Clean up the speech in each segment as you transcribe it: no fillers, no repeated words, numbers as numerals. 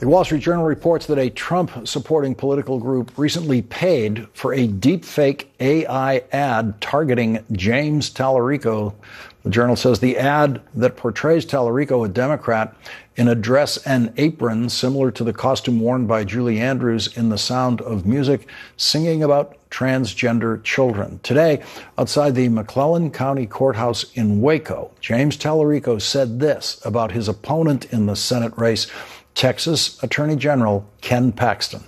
The Wall Street Journal reports that a Trump-supporting political group recently paid for a deepfake AI ad targeting James Tallarico. The Journal says the ad that portrays Tallarico, a Democrat, in a dress and apron similar to the costume worn by Julie Andrews in The Sound of Music, singing about transgender children. Today, outside the McClellan County Courthouse in Waco, James Tallarico said this about his opponent in the Senate race, Texas Attorney General Ken Paxton.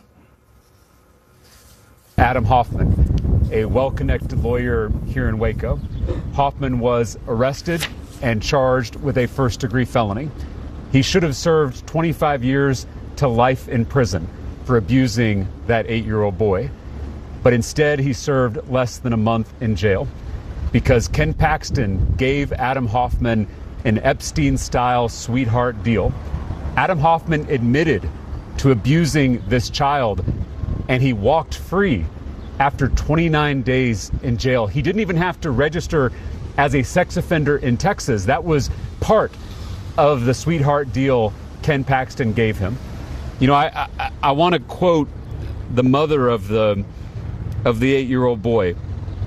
Adam Hoffman, a well-connected lawyer here in Waco. Hoffman was arrested and charged with a first-degree felony. He should have served 25 years to life in prison for abusing that 8-year-old boy. But instead, he served less than a month in jail because Ken Paxton gave Adam Hoffman an Epstein-style sweetheart deal. Adam Hoffman admitted to abusing this child, and he walked free after 29 days in jail. He didn't even have to register as a sex offender in Texas. That was part of the sweetheart deal Ken Paxton gave him. You know, I want to quote the mother of the 8-year-old boy.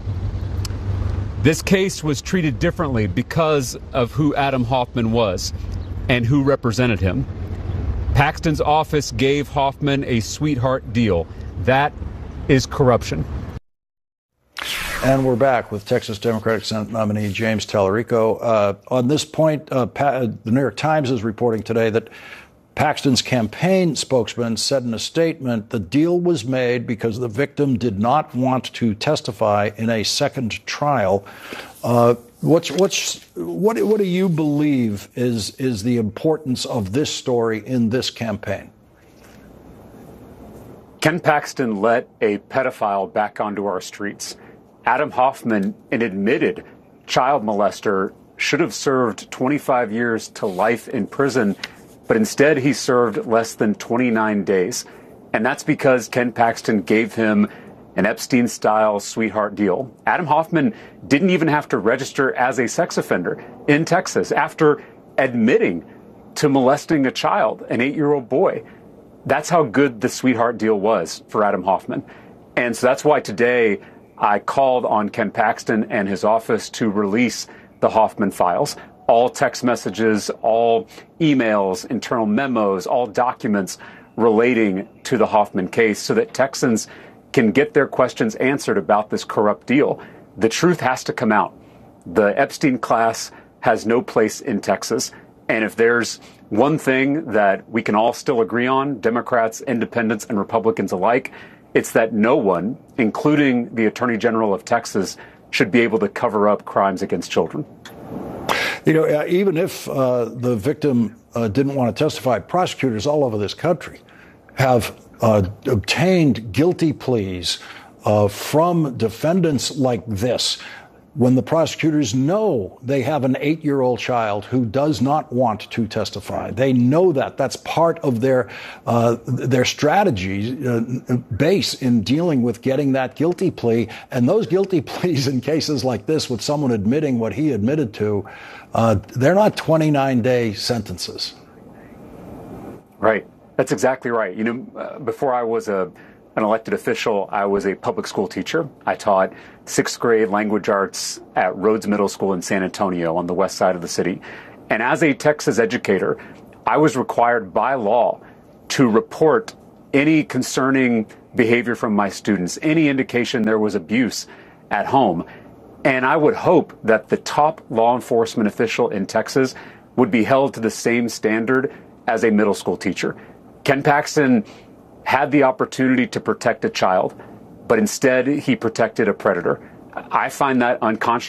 This case was treated differently because of who Adam Hoffman was and who represented him. Paxton's office gave Hoffman a sweetheart deal. That is corruption. And we're back with Texas Democratic Senate nominee James Tallarico. On this point, the New York Times is reporting today that Paxton's campaign spokesman said in a statement the deal was made because the victim did not want to testify in a second trial. What do you believe is the importance of this story in this campaign? Ken Paxton let a pedophile back onto our streets. Adam Hoffman, an admitted child molester, should have served 25 years to life in prison, but instead he served less than 29 days. And that's because Ken Paxton gave him an Epstein-style sweetheart deal. Adam Hoffman didn't even have to register as a sex offender in Texas after admitting to molesting a child, an 8-year-old boy. That's how good the sweetheart deal was for Adam Hoffman. And so that's why today I called on Ken Paxton and his office to release the Hoffman files. All text messages, all emails, internal memos, all documents relating to the Hoffman case so that Texans can get their questions answered about this corrupt deal. The truth has to come out. The Epstein class has no place in Texas. And if there's one thing that we can all still agree on, Democrats, independents, and Republicans alike, it's that no one, including the Attorney General of Texas, should be able to cover up crimes against children. You know, even if the victim didn't want to testify, prosecutors all over this country have obtained guilty pleas from defendants like this when the prosecutors know they have an 8-year-old child who does not want to testify. They know that. That's part of their strategy base in dealing with getting that guilty plea. And those guilty pleas in cases like this, with someone admitting what he admitted to, they're not 29-day sentences. Right. That's exactly right. You know, before I was an elected official, I was a public school teacher. I taught 6th grade language arts at Rhodes Middle School in San Antonio on the west side of the city. And as a Texas educator, I was required by law to report any concerning behavior from my students, any indication there was abuse at home. And I would hope that the top law enforcement official in Texas would be held to the same standard as a middle school teacher. Ken Paxton had the opportunity to protect a child, but instead he protected a predator. I find that unconscionable.